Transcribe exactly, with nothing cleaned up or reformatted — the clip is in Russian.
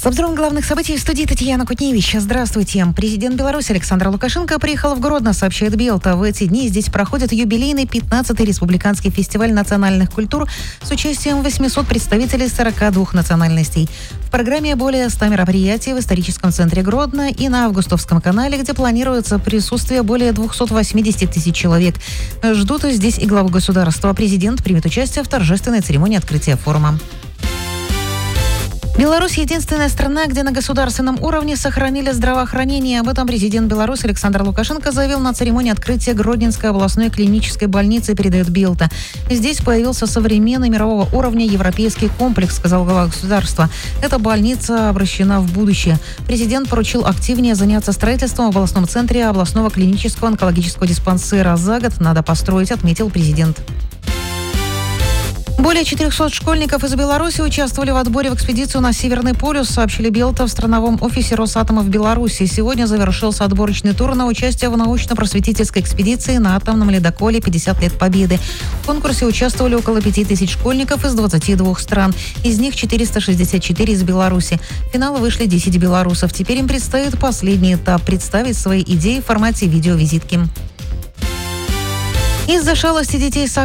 обзором главных событий в студии Татьяна Кутневич. Здравствуйте. Президент Беларуси Александр Лукашенко приехал в Гродно, сообщает Белта. В эти дни здесь проходит юбилейный пятнадцатый республиканский фестиваль национальных культур с участием восьмисот представителей сорока двух национальностей. В программе более ста мероприятий в историческом центре Гродно и на Августовском канале, где планируется присутствие более двухсот восьмидесяти тысяч человек. Ждут здесь и главу государства. Президент примет участие в торжественной церемонии открытия форума. Беларусь – единственная страна, где на государственном уровне сохранили здравоохранение. Об этом президент Беларуси Александр Лукашенко заявил на церемонии открытия Гродненской областной клинической больницы, передает Белта. Здесь появился современный мирового уровня европейский комплекс, сказал глава государства. Эта больница обращена в будущее. Президент поручил активнее заняться строительством в областном центре областного клинического онкологического диспансера. За год надо построить, отметил президент. Более четырехсот школьников из Беларуси участвовали в отборе в экспедицию на Северный полюс, сообщили Белта в страновом офисе Росатома в Беларуси. Сегодня завершился отборочный тур на участие в научно-просветительской экспедиции на атомном ледоколе «пятьдесят лет Победы». В конкурсе участвовали около пяти тысяч школьников из двадцати двух стран. Из них четыреста шестьдесят четыре из Беларуси. В финал вышли десять белорусов. Теперь им предстоит последний этап – представить свои идеи в формате видеовизитки. Из-за шалости детей с